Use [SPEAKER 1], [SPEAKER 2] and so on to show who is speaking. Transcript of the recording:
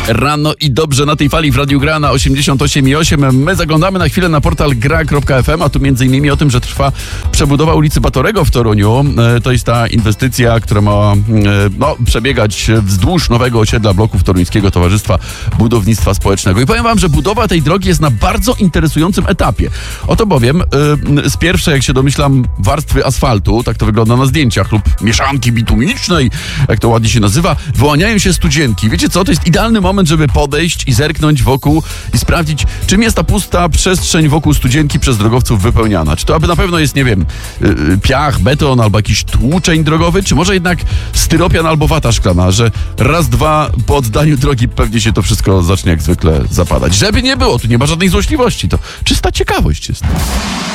[SPEAKER 1] Rano i dobrze na tej fali w Radiu Gra na 88,8. My zaglądamy na chwilę na portal gra.fm, a tu m.in. o tym, że trwa przebudowa ulicy Batorego w Toruniu. To jest ta inwestycja, która ma przebiegać wzdłuż nowego osiedla bloków Toruńskiego Towarzystwa Budownictwa Społecznego. I powiem wam, że budowa tej drogi jest na bardzo interesującym etapie. Oto bowiem z pierwszej, jak się domyślam, warstwy asfaltu, tak to wygląda na zdjęciach, lub mieszanki bitumicznej, jak to ładnie się nazywa, wyłaniają się studzienki. Wiecie co? To jest idealny moment, żeby podejść i zerknąć wokół i sprawdzić, czym jest ta pusta przestrzeń wokół studzienki przez drogowców wypełniana. Czy to aby na pewno jest, nie wiem, piach, beton albo jakiś tłuczeń drogowy, czy może jednak styropian albo wata szklana, że raz, dwa po oddaniu drogi pewnie się to wszystko zacznie jak zwykle zapadać. Żeby nie było, tu nie ma żadnej złośliwości, to czysta ciekawość jest.